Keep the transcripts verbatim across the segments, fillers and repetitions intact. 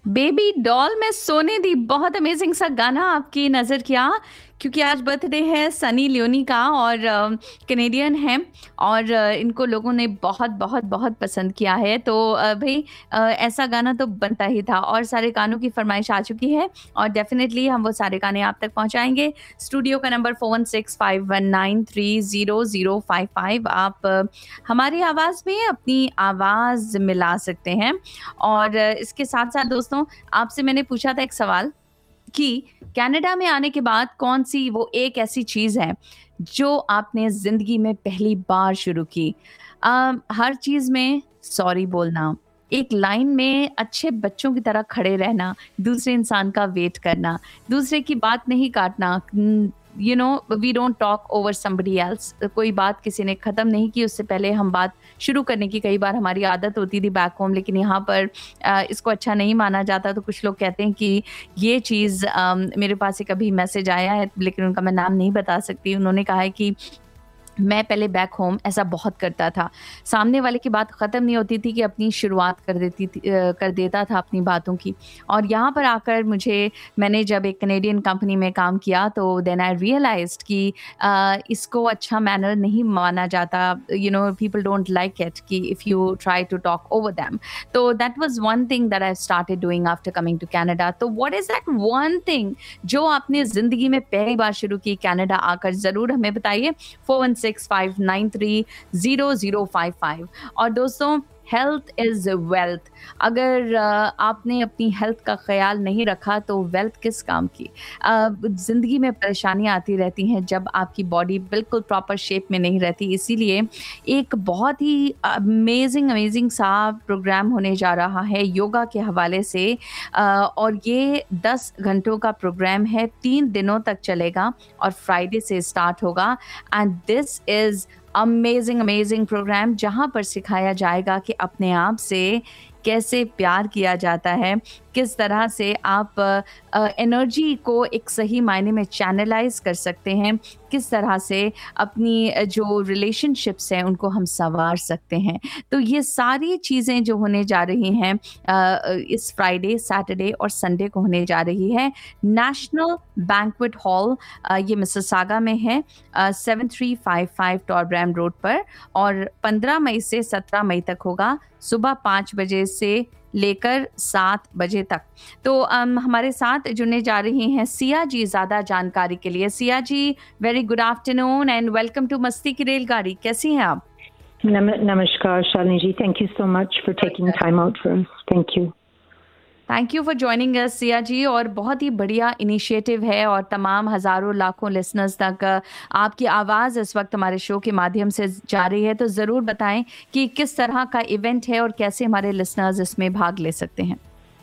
Baby doll में सोने दी, बहुत अमेजिंग सा गाना आपकी नज़र किया, क्योंकि आज बर्थडे है सनी लियोनी का और कनेडियन हैं और अ, इनको लोगों ने बहुत बहुत बहुत पसंद किया है। तो अ, भाई अ, ऐसा गाना तो बनता ही था और सारे गानों की फरमाइश आ चुकी है और डेफिनेटली हम वो सारे गाने आप तक पहुंचाएंगे। स्टूडियो का number four one six five one nine three zero zero five five. आप अ, हमारी आवाज़ में अपनी आवाज़ मिला सकते हैं। और अ, इसके साथ साथ दोस्तों, आपसे मैंने पूछा था एक सवाल कि कनाडा में आने के बाद कौन-सी वो एक ऐसी चीज़ है जो आपने ज़िंदगी में पहली बार शुरू की? अ, हर चीज़ में सॉरी बोलना, एक लाइन में अच्छे बच्चों की तरह खड़े रहना, दूसरे इंसान का वेट करना, दूसरे की बात नहीं काटना, उम, you know we don't talk over somebody else. कोई बात किसी ने ख़त्म नहीं की, उससे पहले हम बात शुरू करने की कई बार हमारी आदत होती थी बैक होम, लेकिन यहाँ पर अ, इसको अच्छा नहीं माना जाता। तो कुछ लोग कहते हैं कि ये चीज़ अम, मेरे पास एक अभी मैसेज आया है, लेकिन उनका मैं नाम नहीं बता सकती। उन्होंने कहा है कि मैं पहले बैक होम ऐसा बहुत करता था। सामने वाले की बात ख़त्म नहीं होती थी कि अपनी शुरुआत कर देती थी अ, कर देता था अपनी बातों की। और यहाँ पर आकर मुझे मैंने जब एक कनेडियन कंपनी में काम किया तो देन आई रियलाइज़्ड कि अ, इसको अच्छा मैनर नहीं माना जाता। You know people don't like it कि if you try to talk over them. तो that was one thing that I started doing after coming to Canada. तो what is that one thing जो आपने ज़िंदगी में पहली बार शुरू की कनाडा आकर? ज़रूर हमें बताइए। Four one six five nine three zero zero five five. और दोस्तों, हेल्थ इज़ वेल्थ। अगर अ, आपने अपनी हेल्थ का ख़्याल नहीं रखा तो वेल्थ किस काम की? अ, ज़िंदगी में परेशानियाँ आती रहती हैं जब आपकी बॉडी बिल्कुल प्रॉपर शेप में नहीं रहती। इसीलिए एक बहुत ही अमेज़िंग अमेज़िंग सा प्रोग्राम होने जा रहा है योगा के हवाले से। अ, और ये दस घंटों का प्रोग्राम है, तीन दिनों तक चलेगा और फ्राइडे से स्टार्ट होगा। And this is amazing amazing programme जहाँ पर सिखाया जाएगा कि अपने आप से कैसे प्यार किया जाता है, किस तरह से आप एनर्जी को एक सही मायने में चैनलाइज कर सकते हैं, किस तरह से अपनी अ, जो रिलेशनशिप्स हैं उनको हम संवार सकते हैं। तो ये सारी चीज़ें जो होने जा रही हैं अ, अ, इस फ्राइडे, सैटरडे और संडे को होने जा रही है नेशनल बैंक्वेट हॉल, ये मिसिसागा में है, seven three five five टॉरब्रैम road पर। और पंद्रह मई से सत्रह मई तक होगा, सुबह पाँच बजे से लेकर सात बजे तक। तो अम, हमारे साथ जुड़ने जा रही हैं सिया जी ज़्यादा जानकारी के लिए। Siya ji, very good afternoon and welcome to मस्ती की रेलगाड़ी। कैसी हैं आप? नम नमस्कार शालिनी जी, thank you so much for taking time out for us. Thank you. Thank you for joining us Siya ji. और बहुत ही बढ़िया इनिशिएटिव है और तमाम हज़ारों लाखों लिसनर्स तक अ, आपकी आवाज़ इस वक्त हमारे शो के माध्यम से जा रही है। तो ज़रूर बताएं कि किस तरह का इवेंट है और कैसे हमारे लिसनर्स इसमें भाग ले सकते हैं।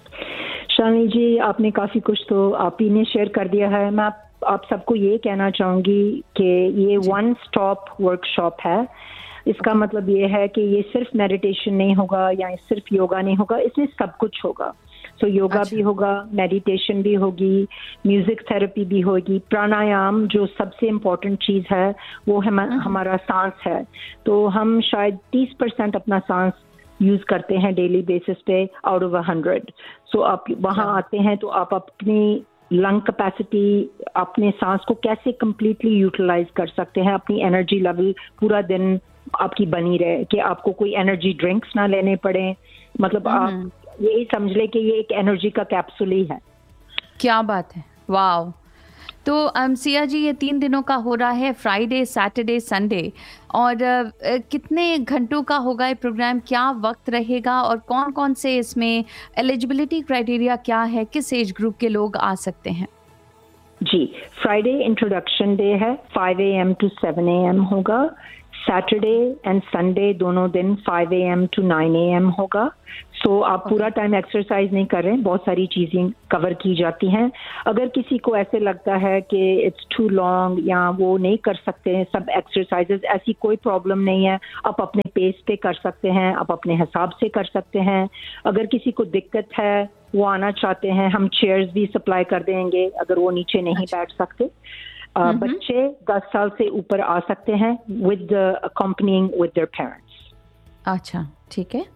शालिनी जी, आपने काफ़ी कुछ तो आप ही ने शेयर कर दिया है। मैं आप, आप सबको ये कहना चाहूँगी कि ये वन स्टॉप वर्कशॉप है। इसका मतलब ये है कि ये सिर्फ मेडिटेशन नहीं होगा या सिर्फ योगा नहीं होगा, इसमें सब कुछ होगा। सो so, योगा अच्छा। भी होगा, मेडिटेशन भी होगी, म्यूजिक थेरेपी भी होगी, प्राणायाम जो सबसे इम्पोर्टेंट चीज़ है वो हम हमारा सांस है। तो हम शायद तीस परसेंट अपना सांस यूज़ करते हैं डेली बेसिस पे आउट ऑफ अ हंड्रेड। सो आप वहाँ आते हैं तो आप अपनी लंग कैपेसिटी, अपने सांस को कैसे कम्प्लीटली यूटिलाइज कर सकते हैं, अपनी एनर्जी लेवल पूरा दिन आपकी बनी रहे, कि आपको कोई एनर्जी ड्रिंक्स ना लेने पड़े। मतलब आप यही समझ ले कि ये एक एनर्जी का कैप्सूल ही है। क्या बात है, वाओ। तो अम, सिया जी, ये तीन दिनों का हो रहा है, फ्राइडे, सैटरडे, संडे। और अ, अ, कितने घंटों का होगा ये प्रोग्राम? क्या वक्त रहेगा और कौन कौन से इसमें एलिजिबिलिटी क्राइटेरिया क्या है? किस एज ग्रुप के लोग आ सकते हैं? जी, फ्राइडे इंट्रोडक्शन डे है, five A M to seven A M होगा। सैटरडे एंड संडे दोनों दिन five A M to nine A M होगा। सो so, आप पूरा टाइम एक्सरसाइज नहीं कर रहे हैं, बहुत सारी चीज़ें कवर की जाती हैं। अगर किसी को ऐसे लगता है कि इट्स टू लॉन्ग या वो नहीं कर सकते हैं सब एक्सरसाइजेज, ऐसी कोई प्रॉब्लम नहीं है। आप अपने पेस पे कर सकते हैं, आप अपने हिसाब से कर सकते हैं। अगर किसी को दिक्कत है, वो आना चाहते हैं, हम चेयर्स भी सप्लाई कर देंगे अगर वो नीचे नहीं बैठ सकते। Uh, बच्चे दस साल से ऊपर आ सकते हैं with accompanying with their parents. अच्छा, ठीक है।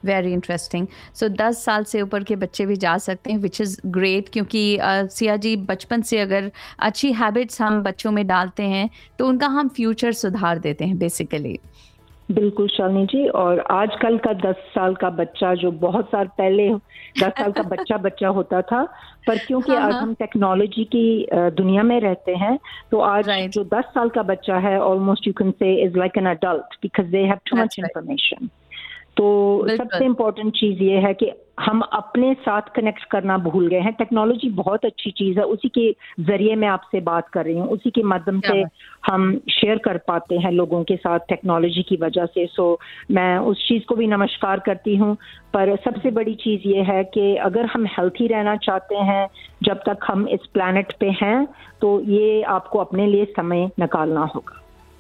Very interesting. सो दस साल से ऊपर के बच्चे भी जा सकते हैं, विच इज़ ग्रेट, क्योंकि uh, सिया जी बचपन से अगर अच्छी हैबिट्स हम बच्चों में डालते हैं तो उनका हम फ्यूचर सुधार देते हैं बेसिकली। बिल्कुल शालिनी जी, और आजकल का दस साल का बच्चा जो बहुत साल पहले दस साल का बच्चा बच्चा होता था, पर क्योंकि हाँ, आज हाँ। हम टेक्नोलॉजी की अ, दुनिया में रहते हैं, तो आज Right. जो दस साल का बच्चा है almost you can say is like an adult because they have to That's much right. Information. तो बिल्कुल। सबसे इम्पोर्टेंट चीज ये है कि हम अपने साथ कनेक्ट करना भूल गए हैं। टेक्नोलॉजी बहुत अच्छी चीज है, उसी के जरिए मैं आपसे बात कर रही हूँ, उसी के माध्यम क्या से बात। हम शेयर कर पाते हैं लोगों के साथ टेक्नोलॉजी की वजह से। सो मैं उस चीज को भी नमस्कार करती हूँ। पर सबसे बड़ी चीज ये है कि अगर हम हेल्थी रहना चाहते हैं जब तक हम इस प्लैनेट पे हैं, तो ये आपको अपने लिए समय निकालना होगा।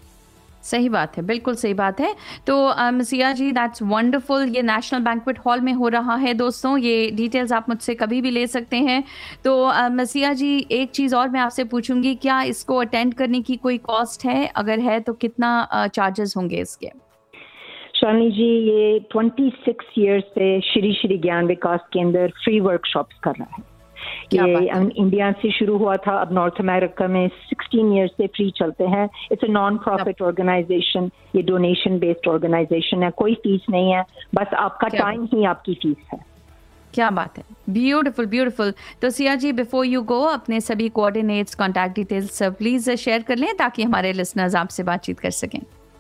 सही बात है, बिल्कुल सही बात है। तो अम, सिया जी दैट्स वंडरफुल। ये नेशनल बैंक्वेट हॉल में हो रहा है दोस्तों, ये डिटेल्स आप मुझसे कभी भी ले सकते हैं। तो अम, सिया जी एक चीज़ और मैं आपसे पूछूंगी, क्या इसको अटेंड करने की कोई कॉस्ट है? अगर है तो कितना चार्जेस होंगे इसके? शालिनी जी, ये छब्बीस इयर्स से श्री श्री ज्ञान विकास केंद्र फ्री वर्कशॉप्स कर रहा है। क्या ये बात है। इंडिया से शुरू हुआ था, अब नॉर्थ अमेरिका में सोलह इयर्स से फ्री चलते हैं। It's a non profit organisation, ये डोनेशन बेस्ड ऑर्गेनाइजेशन है, कोई फीस नहीं है, बस आपका क्या टाइम ही आपकी फीस है। क्या बात है, ब्यूटीफुल ब्यूटीफुल। तो Siya ji before you go अपने सभी coordinates, contact details please share कर लें ताकि हमारे लिसनर्स आपसे बातचीत कर सकें।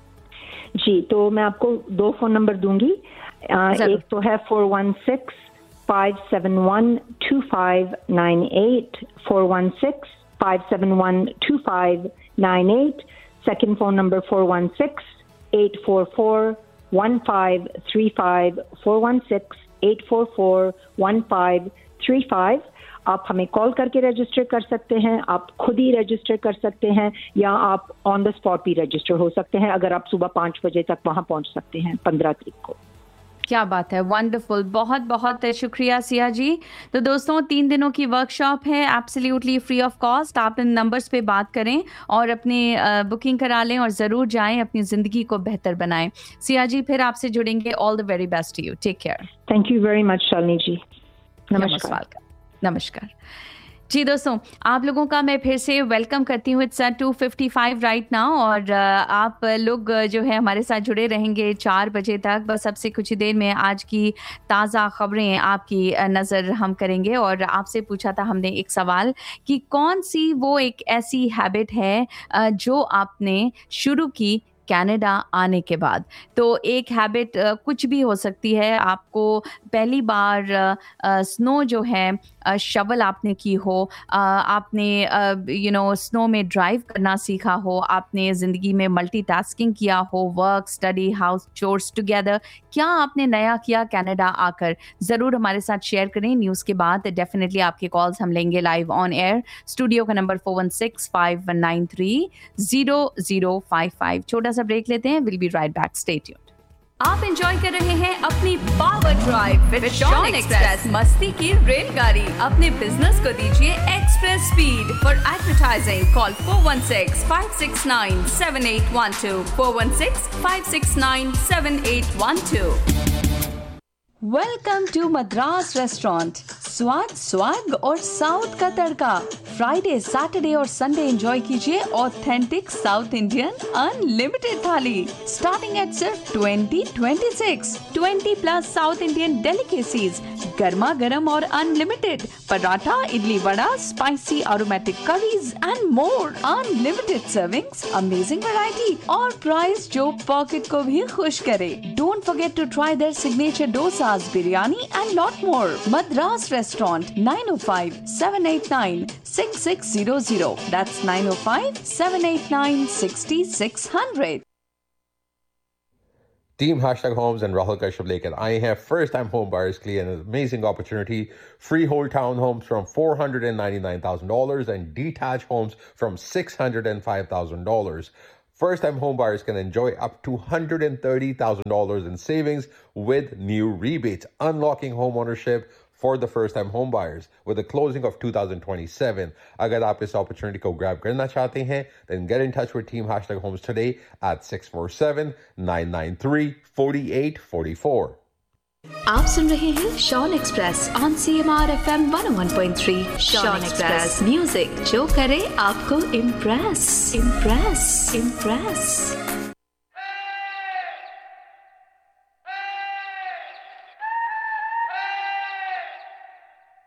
जी, तो मैं आपको दो फोन नंबर दूंगी। अ, जरूर। एक तो है four one six five seven one two five nine eight, four one six five seven one two five nine eight. Second phone number four one six eight four four one five three five, four one six eight four four one five three five. आप हमें call करके register कर सकते हैं, आप खुद ही register कर सकते हैं, या आप ऑन द स्पॉट भी रजिस्टर हो सकते हैं अगर आप सुबह पाँच बजे तक वहां पहुंच सकते हैं पंद्रह तारीख को। क्या बात है, वंडरफुल। बहुत बहुत शुक्रिया सिया जी। तो दोस्तों तीन दिनों की वर्कशॉप है, एब्सोल्युटली फ्री ऑफ कॉस्ट। आप इन नंबर्स पे बात करें और अपनी बुकिंग करा लें और ज़रूर जाएं, अपनी ज़िंदगी को बेहतर बनाएं। सिया जी फिर आपसे जुड़ेंगे। All the very best to you, take care. Thank you very much Shalini जी। नमस्कार। नमस्कार। नमस्कार जी दोस्तों, आप लोगों का मैं फिर से वेलकम करती हूँ। It's to fifty five right now, और uh, आप लोग uh, जो है हमारे साथ जुड़े रहेंगे चार बजे तक। बस अब से कुछ ही देर में आज की ताज़ा खबरें आपकी uh, नज़र हम करेंगे। और आपसे पूछा था हमने एक सवाल कि कौन सी वो एक ऐसी हैबिट है uh, जो आपने शुरू की कनाडा आने के बाद। तो एक हैबिट कुछ भी हो सकती है। आपको पहली बार स्नो जो है शवल आपने की हो, आ, आपने यू नो स्नो में ड्राइव करना सीखा हो, आपने ज़िंदगी में मल्टीटास्किंग किया हो, work, study, house chores together, क्या आपने नया किया कनाडा आकर? ज़रूर हमारे साथ शेयर करें। न्यूज़ के बाद डेफिनेटली आपके कॉल्स हम लेंगे लाइव ऑन एयर। स्टूडियो का number four one six five one nine three zero zero five five. छोटा सा ब्रेक लेते हैं, will be right back, stay tuned. आप एंजॉय कर रहे हैं अपनी power drive with Shawn express, मस्ती की रेलगाड़ी। अपने बिजनेस को दीजिए express speed. For advertising call four one six five six nine seven eight one two, four one six five six nine seven eight one two. Welcome to Madras restaurant. स्वाद, स्वाद और south का तड़का। फ्राइडे, सैटरडे और Sunday enjoy कीजिए authentic south Indian unlimited थाली starting at सिर्फ twenty twenty six. Twenty plus south Indian delicacies, गर्मा गर्म और unlimited paratha, idli, vada, spicy aromatic curries and more. Unlimited servings, amazing variety और प्राइस जो पॉकेट को भी खुश करे। Don't forget to try there signature dosa, biryani and lot more. Madras Restaurant, nine oh five, seven eight nine, six six zero zero. That's nine oh five, seven eight nine, six six zero zero. Team Hashtag Homes and Rahul Kashyap Lekan. I have first-time home buyers clear an amazing opportunity. Freehold townhomes from four hundred ninety-nine thousand dollars and detached homes from six hundred five thousand dollars. First-time home buyers can enjoy up to one hundred thirty thousand dollars in savings with new rebates, unlocking home ownership for the first-time home buyers with the closing of two thousand twenty-seven. अगर आप इस opportunity को grab करना चाहते हैं, then get in touch with Team Hashtag Homes today at six four seven, nine nine three, four eight four four. आप सुन रहे हैं Shawn express on C M R F M one one point three. Shawn express music जो करे आपको impress impress impress.